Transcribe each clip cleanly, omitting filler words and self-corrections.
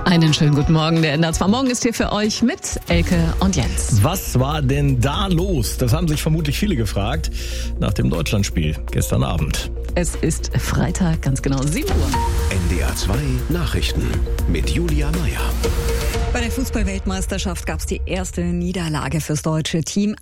Einen schönen guten Morgen. Der NDR 2 Morgen ist hier für euch mit Elke und Jens. Was war denn da los? Das haben sich vermutlich viele gefragt nach dem Deutschlandspiel gestern Abend. Es ist Freitag, ganz genau 7 Uhr. NDR 2 Nachrichten mit Julia Meyer. Bei der Fußball-Weltmeisterschaft gab es die erste Niederlage fürs deutsche Team.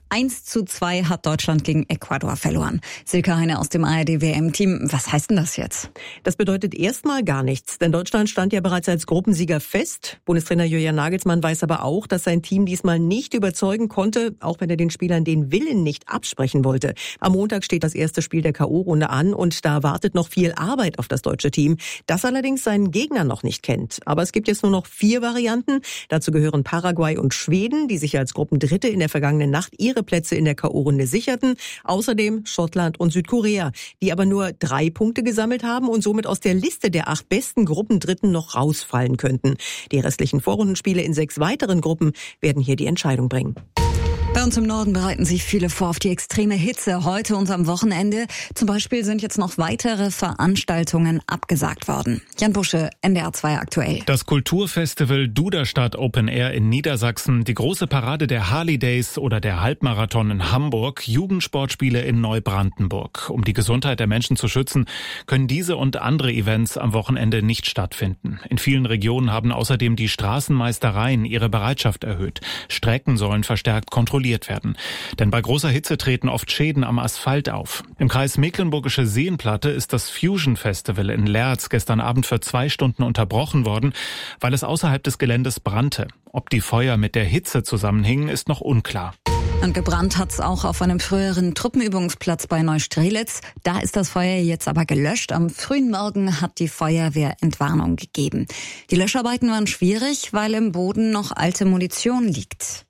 1:2 hat Deutschland gegen Ecuador verloren. Silke Heine aus dem ARD-WM-Team. Was heißt denn das jetzt? Das bedeutet erstmal gar nichts, denn Deutschland stand ja bereits als Gruppensieger fest. Bundestrainer Julian Nagelsmann weiß aber auch, dass sein Team diesmal nicht überzeugen konnte, auch wenn er den Spielern den Willen nicht absprechen wollte. Am Montag steht das erste Spiel der K.O.-Runde an und da wartet noch viel Arbeit auf das deutsche Team, das allerdings seinen Gegner noch nicht kennt. Aber es gibt jetzt nur noch 4 Varianten. Dazu gehören Paraguay und Schweden, die sich als Gruppendritte in der vergangenen Nacht ihre Plätze in der K.O.-Runde sicherten. Außerdem Schottland und Südkorea, die aber nur 3 Punkte gesammelt haben und somit aus der Liste der 8 besten Gruppendritten noch rausfallen könnten. Die restlichen Vorrundenspiele in 6 weiteren Gruppen werden hier die Entscheidung bringen. Bei uns im Norden bereiten sich viele vor auf die extreme Hitze heute und am Wochenende. Zum Beispiel sind jetzt noch weitere Veranstaltungen abgesagt worden. Jan Busche, NDR 2 aktuell. Das Kulturfestival Duderstadt Open Air in Niedersachsen, die große Parade der Harley Days oder der Halbmarathon in Hamburg, Jugendsportspiele in Neubrandenburg. Um die Gesundheit der Menschen zu schützen, können diese und andere Events am Wochenende nicht stattfinden. In vielen Regionen haben außerdem die Straßenmeistereien ihre Bereitschaft erhöht. Strecken sollen verstärkt kontrolliert werden. Denn bei großer Hitze treten oft Schäden am Asphalt auf. Im Kreis Mecklenburgische Seenplatte ist das Fusion Festival in Leerz gestern Abend für 2 Stunden unterbrochen worden, weil es außerhalb des Geländes brannte. Ob die Feuer mit der Hitze zusammenhingen, ist noch unklar. Und gebrannt hat's auch auf einem früheren Truppenübungsplatz bei Neustrelitz. Da ist das Feuer jetzt aber gelöscht. Am frühen Morgen hat die Feuerwehr Entwarnung gegeben. Die Löscharbeiten waren schwierig, weil im Boden noch alte Munition liegt.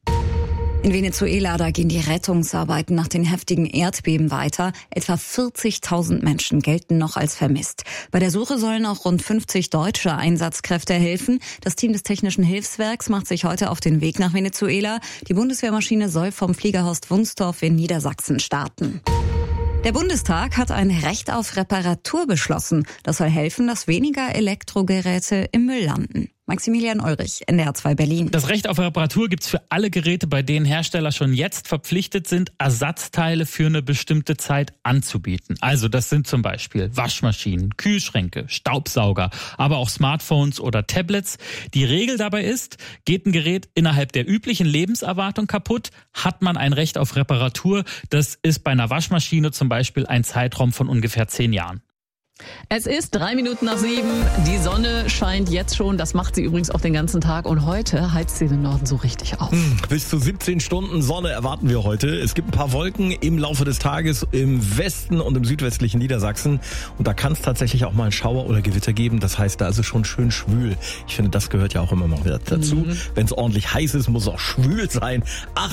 In Venezuela, da gehen die Rettungsarbeiten nach den heftigen Erdbeben weiter. Etwa 40.000 Menschen gelten noch als vermisst. Bei der Suche sollen auch rund 50 deutsche Einsatzkräfte helfen. Das Team des Technischen Hilfswerks macht sich heute auf den Weg nach Venezuela. Die Bundeswehrmaschine soll vom Fliegerhorst Wunstorf in Niedersachsen starten. Der Bundestag hat ein Recht auf Reparatur beschlossen. Das soll helfen, dass weniger Elektrogeräte im Müll landen. Maximilian Ulrich, NDR 2 Berlin. Das Recht auf Reparatur gibt's für alle Geräte, bei denen Hersteller schon jetzt verpflichtet sind, Ersatzteile für eine bestimmte Zeit anzubieten. Also das sind zum Beispiel Waschmaschinen, Kühlschränke, Staubsauger, aber auch Smartphones oder Tablets. Die Regel dabei ist, geht ein Gerät innerhalb der üblichen Lebenserwartung kaputt, hat man ein Recht auf Reparatur. Das ist bei einer Waschmaschine zum Beispiel ein Zeitraum von ungefähr 10 Jahren. Es ist 3 Minuten nach 7. Die Sonne scheint jetzt schon. Das macht sie übrigens auch den ganzen Tag. Und heute heizt sie den Norden so richtig auf. Bis zu 17 Stunden Sonne erwarten wir heute. Es gibt ein paar Wolken im Laufe des Tages im Westen und im südwestlichen Niedersachsen. Und da kann es tatsächlich auch mal einen Schauer oder Gewitter geben. Das heißt, da ist es schon schön schwül. Ich finde, das gehört ja auch immer mal wieder dazu. Wenn es ordentlich heiß ist, muss es auch schwül sein.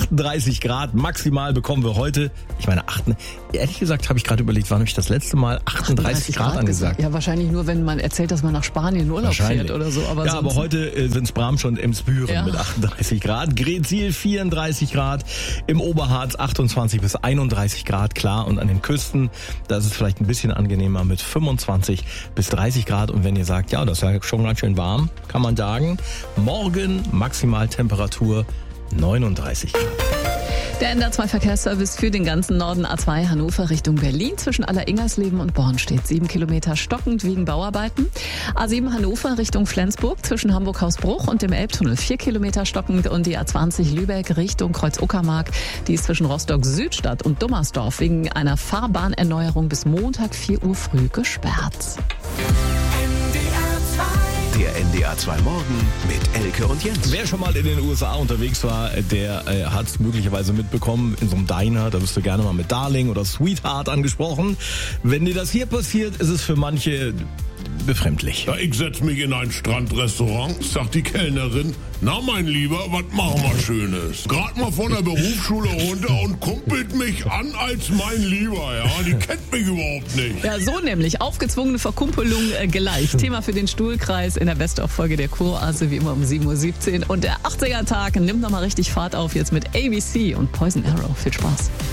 38 Grad maximal bekommen wir heute. Ich meine, ehrlich gesagt habe ich gerade überlegt, wann habe ich das letzte Mal 38 Grad angesagt. Ja, wahrscheinlich nur, wenn man erzählt, dass man nach Spanien in Urlaub fährt oder so. Aber aber heute sind es Bramsch und Emsbüren mit 38 Grad. Gretzil 34 Grad. Im Oberharz 28 bis 31 Grad, klar. Und an den Küsten, da ist es vielleicht ein bisschen angenehmer mit 25 bis 30 Grad. Und wenn ihr sagt, ja, das ist ja schon ganz schön warm, kann man sagen, morgen Maximaltemperatur 39 Grad. Der NDR 2 Verkehrsservice für den ganzen Norden A2 Hannover Richtung Berlin. Zwischen Alleringers-Leben und Born steht 7 Kilometer stockend wegen Bauarbeiten. A7 Hannover Richtung Flensburg zwischen Hamburg-Hausbruch und dem Elbtunnel 4 Kilometer stockend. Und die A20 Lübeck Richtung Kreuz-Uckermark. Die ist zwischen Rostock-Südstadt und Dummersdorf wegen einer Fahrbahnerneuerung bis Montag 4 Uhr früh gesperrt. Der NDR 2 Morgen mit Elke und Jens. Wer schon mal in den USA unterwegs war, der hat es möglicherweise mitbekommen in so einem Diner. Da wirst du gerne mal mit Darling oder Sweetheart angesprochen. Wenn dir das hier passiert, ist es für manche befremdlich. Ja, ich setz mich in ein Strandrestaurant, sagt die Kellnerin, na mein Lieber, was machen wir Schönes? Gerade mal von der Berufsschule runter und kumpelt mich an als mein Lieber, ja, die kennt mich überhaupt nicht. Ja, so nämlich, aufgezwungene Verkumpelung gleich. Thema für den Stuhlkreis in der Best-of-Folge der Kuroase, wie immer um 7:17 Uhr. Und der 80er-Tag nimmt nochmal richtig Fahrt auf, jetzt mit ABC und Poison Arrow. Viel Spaß.